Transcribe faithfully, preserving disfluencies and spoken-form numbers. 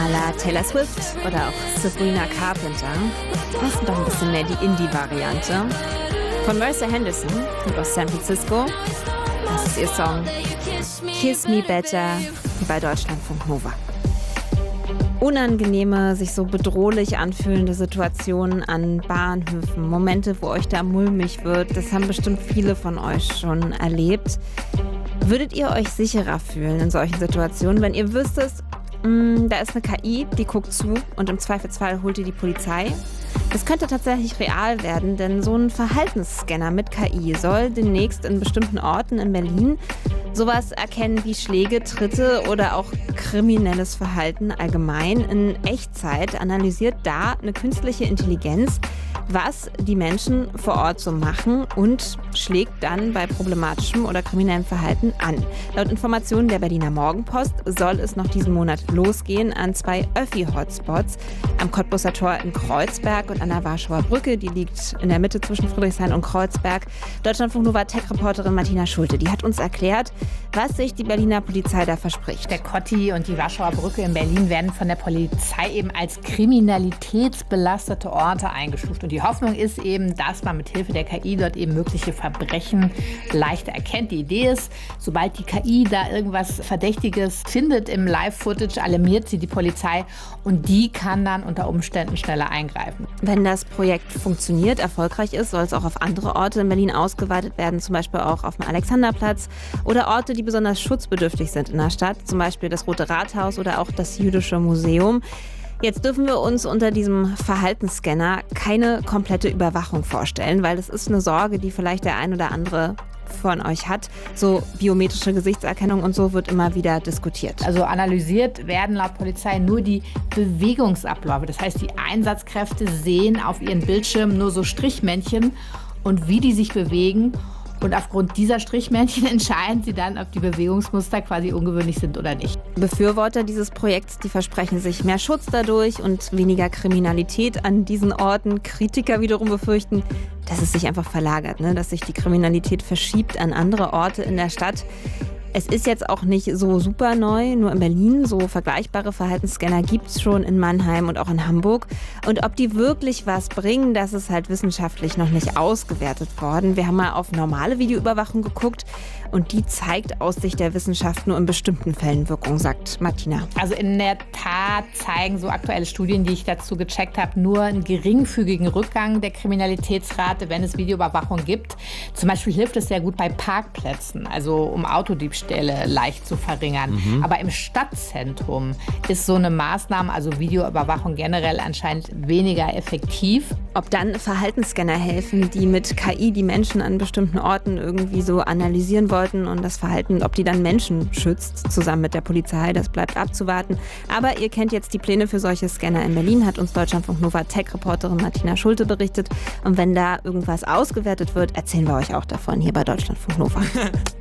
à la Taylor Swift oder auch Sabrina Carpenter. Das ist doch ein bisschen mehr die Indie-Variante. Von Mercer Henderson und aus San Francisco. Das ist ihr Song Kiss Me Better bei Deutschlandfunk Nova. Unangenehme, sich so bedrohlich anfühlende Situationen an Bahnhöfen, Momente, wo euch da mulmig wird, das haben bestimmt viele von euch schon erlebt. Würdet ihr euch sicherer fühlen in solchen Situationen, wenn ihr wüsstet, mh, da ist eine K I, die guckt zu und im Zweifelsfall holt ihr die Polizei? Das könnte tatsächlich real werden, denn so ein Verhaltensscanner mit K I soll demnächst in bestimmten Orten in Berlin sowas erkennen wie Schläge, Tritte oder auch kriminelles Verhalten allgemein. In Echtzeit analysiert da eine künstliche Intelligenz, was die Menschen vor Ort so machen und schlägt dann bei problematischem oder kriminellem Verhalten an. Laut Informationen der Berliner Morgenpost soll es noch diesen Monat losgehen an zwei Öffi-Hotspots am Cottbuser Tor in Kreuzberg und an der Warschauer Brücke. Die liegt in der Mitte zwischen Friedrichshain und Kreuzberg. Deutschlandfunk Nova Tech-Reporterin Martina Schulte, die hat uns erklärt, was sich die Berliner Polizei da verspricht. Der Kotti und die Warschauer Brücke in Berlin werden von der Polizei eben als kriminalitätsbelastete Orte eingestuft. Und die Hoffnung ist eben, dass man mit Hilfe der K I dort eben mögliche Verbrechen leichter erkennt. Die Idee ist, sobald die K I da irgendwas Verdächtiges findet im Live-Footage, alarmiert sie die Polizei und die kann dann unter Umständen schneller eingreifen. Wenn das Projekt funktioniert, erfolgreich ist, soll es auch auf andere Orte in Berlin ausgeweitet werden, zum Beispiel auch auf dem Alexanderplatz oder Orte, die besonders schutzbedürftig sind in der Stadt, zum Beispiel das Rote Rathaus oder auch das Jüdische Museum. Jetzt dürfen wir uns unter diesem Verhaltensscanner keine komplette Überwachung vorstellen, weil das ist eine Sorge, die vielleicht der ein oder andere von euch hat. So biometrische Gesichtserkennung und so wird immer wieder diskutiert. Also analysiert werden laut Polizei nur die Bewegungsabläufe. Das heißt, die Einsatzkräfte sehen auf ihren Bildschirmen nur so Strichmännchen und wie die sich bewegen. Und aufgrund dieser Strichmännchen entscheiden sie dann, ob die Bewegungsmuster quasi ungewöhnlich sind oder nicht. Befürworter dieses Projekts, die versprechen sich mehr Schutz dadurch und weniger Kriminalität an diesen Orten. Kritiker wiederum befürchten, dass es sich einfach verlagert, ne? Dass sich die Kriminalität verschiebt an andere Orte in der Stadt. Es ist jetzt auch nicht so super neu, nur in Berlin. So vergleichbare Verhaltensscanner gibt es schon in Mannheim und auch in Hamburg. Und ob die wirklich was bringen, das ist halt wissenschaftlich noch nicht ausgewertet worden. Wir haben mal auf normale Videoüberwachung geguckt und die zeigt aus Sicht der Wissenschaft nur in bestimmten Fällen Wirkung, sagt Martina. Also in der Tat zeigen so aktuelle Studien, die ich dazu gecheckt habe, nur einen geringfügigen Rückgang der Kriminalitätsrate, wenn es Videoüberwachung gibt. Zum Beispiel hilft es sehr gut bei Parkplätzen, also um Autodiebstähle leicht zu verringern. Mhm. Aber im Stadtzentrum ist so eine Maßnahme, also Videoüberwachung generell anscheinend weniger effektiv. Ob dann Verhaltensscanner helfen, die mit K I die Menschen an bestimmten Orten irgendwie so analysieren wollten und das Verhalten, ob die dann Menschen schützt, zusammen mit der Polizei, das bleibt abzuwarten. Aber ihr kennt jetzt die Pläne für solche Scanner in Berlin, hat uns Deutschlandfunk Nova Tech-Reporterin Martina Schulte berichtet. Und wenn da irgendwas ausgewertet wird, erzählen wir euch auch davon hier bei Deutschlandfunk Nova.